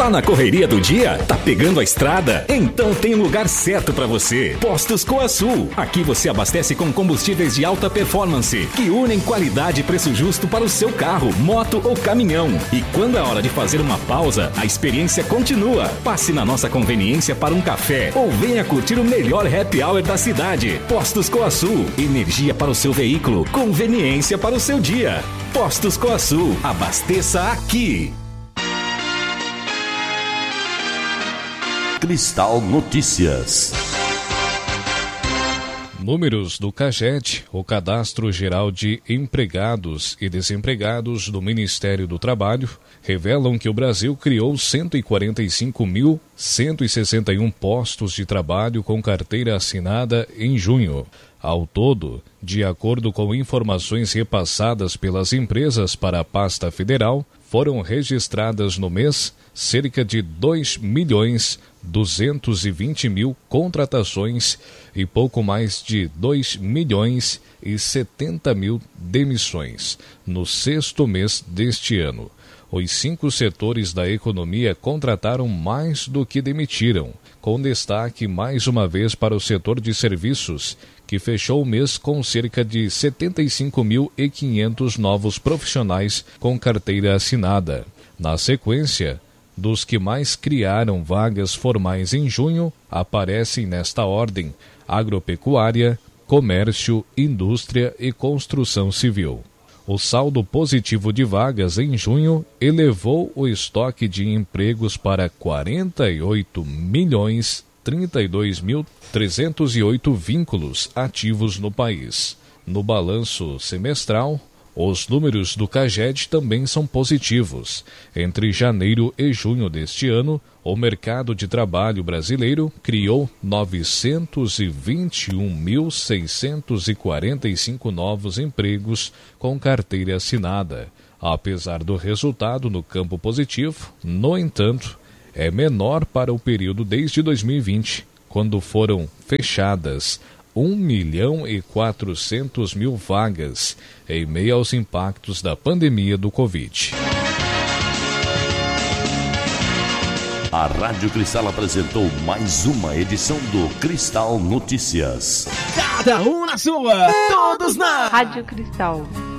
Tá na correria do dia? Tá pegando a estrada? Então tem um lugar certo para você. Postos Coasul. Aqui você abastece com combustíveis de alta performance, que unem qualidade e preço justo para o seu carro, moto ou caminhão. E quando é hora de fazer uma pausa, a experiência continua. Passe na nossa conveniência para um café ou venha curtir o melhor happy hour da cidade. Postos Coasul. Energia para o seu veículo, conveniência para o seu dia. Postos Coasul. Abasteça aqui. Cristal Notícias. Números do CAGED, o Cadastro Geral de Empregados e Desempregados do Ministério do Trabalho, revelam que o Brasil criou 145.161 postos de trabalho com carteira assinada em junho. Ao todo, de acordo com informações repassadas pelas empresas para a pasta federal, foram registradas no mês cerca de 2.220.000 contratações e pouco mais de 2.070.000 demissões no sexto mês deste ano. Os 5 setores da economia contrataram mais do que demitiram, com destaque mais uma vez para o setor de serviços, que fechou o mês com cerca de 75.500 novos profissionais com carteira assinada. Na sequência, dos que mais criaram vagas formais em junho, aparecem nesta ordem: agropecuária, comércio, indústria e construção civil. O saldo positivo de vagas em junho elevou o estoque de empregos para 48.032.308 vínculos ativos no país. No balanço semestral, os números do CAGED também são positivos. Entre janeiro e junho deste ano, o mercado de trabalho brasileiro criou 921.645 novos empregos com carteira assinada. Apesar do resultado no campo positivo, no entanto, é menor para o período desde 2020, quando foram fechadas 1.400.000 vagas, em meio aos impactos da pandemia do Covid. A Rádio Cristal apresentou mais uma edição do Cristal Notícias. Cada um na sua, todos na Rádio Cristal.